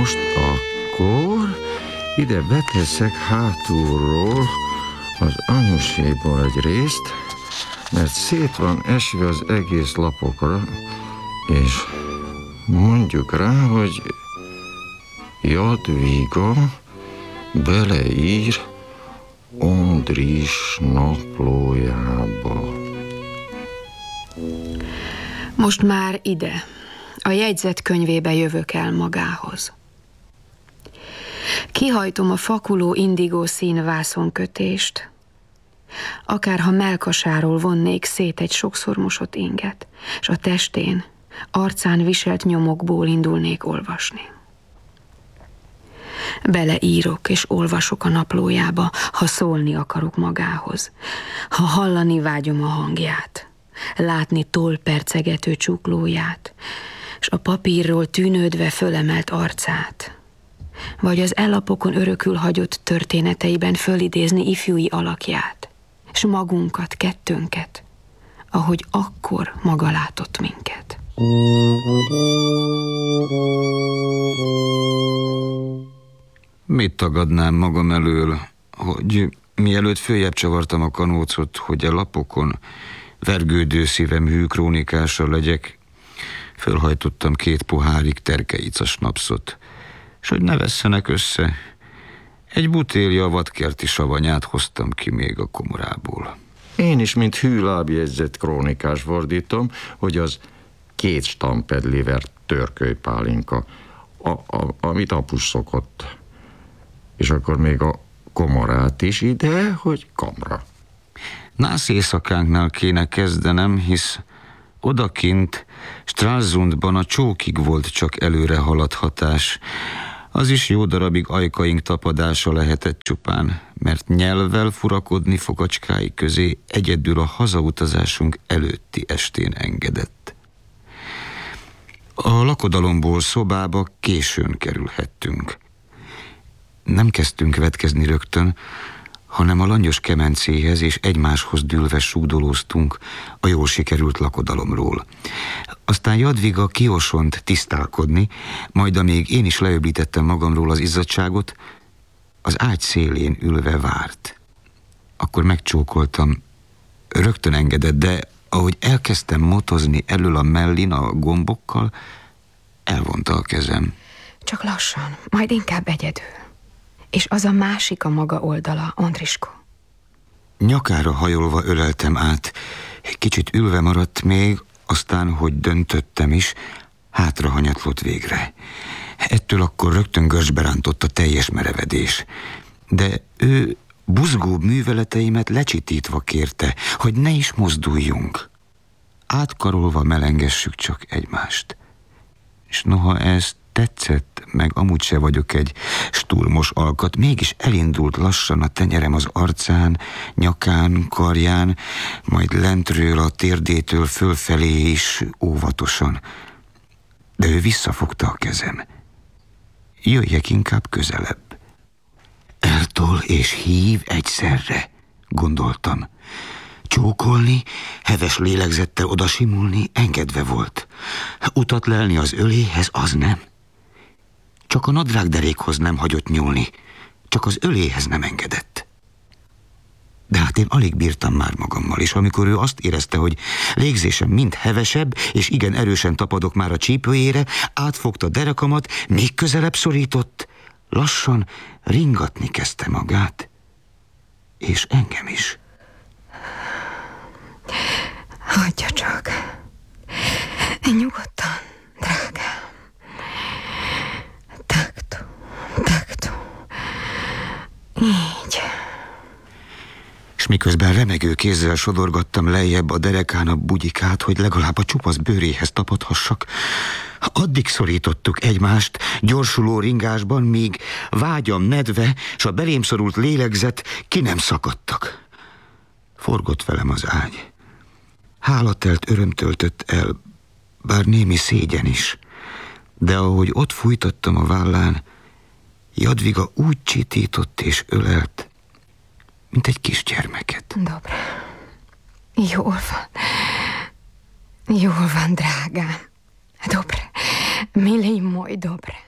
most akkor ide beteszek hátulról az anyuséból egy részt, mert szét van esve az egész lapokra, és mondjuk rá, hogy Jadviga beleír Andris naplójába. Most már ide, a jegyzetkönyvébe jövök el magához. Kihajtom a fakuló indigó szín vászonkötést, akárha mellkasáról vonnék szét egy sokszor mosott inget, s a testén, arcán viselt nyomokból indulnék olvasni. Beleírok és olvasok a naplójába, ha szólni akarok magához, ha hallani vágyom a hangját, látni tollpercegető csuklóját, s a papírról tűnődve fölemelt arcát, vagy az ellapokon örökül hagyott történeteiben fölidézni ifjúi alakját, s magunkat, kettőnket, ahogy akkor maga látott minket. Mit tagadnám magam elől, hogy mielőtt följebb csavartam a kanócot, hogy a lapokon vergődő szívem hű krónikása legyek, fölhajtottam 2 pohárig terkeicas napszot, s hogy ne vesszenek össze, egy butélja vadkerti savanyát hoztam ki még a komorából. Én is, mint hű lábjegyzett krónikás fordítom, hogy az 2 stampedliver törkölypálinka, amit apus szokott. És akkor még a komorát is ide, hogy kamra. Nász éjszakánknál kéne kezdenem, hisz odakint Stralsundban a csókig volt csak előre haladhatás. Az is jó darabig ajkaink tapadása lehetett csupán, mert nyelvvel furakodni fogacskái közé egyedül a hazautazásunk előtti estén engedett. A lakodalomból szobába későn kerülhettünk. Nem kezdtünk vetkezni rögtön, hanem a langyos kemencéhez és egymáshoz dűlve súgdolóztunk a jól sikerült lakodalomról. Aztán Jadviga kiosont tisztálkodni, majd amíg én is leöblítettem magamról az izzadságot, az ágy szélén ülve várt. Akkor megcsókoltam, rögtön engedett, de ahogy elkezdtem motozni elől a mellin a gombokkal, elvonta a kezem. Csak lassan, majd inkább egyedül. És az a másik a maga oldala, Andrisko. Nyakára hajolva öleltem át. Egy kicsit ülve maradt még, aztán, hogy döntöttem is, hátra hanyatlott végre. Ettől akkor rögtön görcsbe rántott a teljes merevedés. De ő buzgóbb műveleteimet lecsitítva kérte, hogy ne is mozduljunk. Átkarolva melengessük csak egymást. És noha ez tetszett, meg amúgy se vagyok egy sturmos alkat, mégis elindult lassan a tenyerem az arcán, nyakán, karján, majd lentről a térdétől fölfelé is óvatosan. De ő visszafogta a kezem. Jöjjek inkább közelebb. Eltol és hív egyszerre, gondoltam. Csókolni, heves lélegzettel odasimulni engedve volt. Utat lelni az öléhez, az nem. Csak a nadrágderékhoz nem hagyott nyúlni, csak az öléhez nem engedett. De hát én alig bírtam már magammal, és amikor ő azt érezte, hogy légzésem mind hevesebb, és igen erősen tapadok már a csípőjére, átfogta derekamat, még közelebb szorított, lassan ringatni kezdte magát, és engem is. Hagyja csak. Nyugodtan, drágám. Taktó. Így. És miközben remegő kézzel sodorgattam lejjebb a derekán a bugyikát, hogy legalább a csupasz bőréhez tapadhassak, addig szorítottuk egymást gyorsuló ringásban, míg vágyam nedve, s a belém szorult lélegzet ki nem szakadtak. Forgott velem az ágy. Hálatelt öröm töltött el, bár némi szégyen is, de ahogy ott fújtattam a vállán, Jadviga úgy csitított és ölelt, mint egy kisgyermeket. Dobre. Jól van, drágám. Dobre. Milý môj, dobre.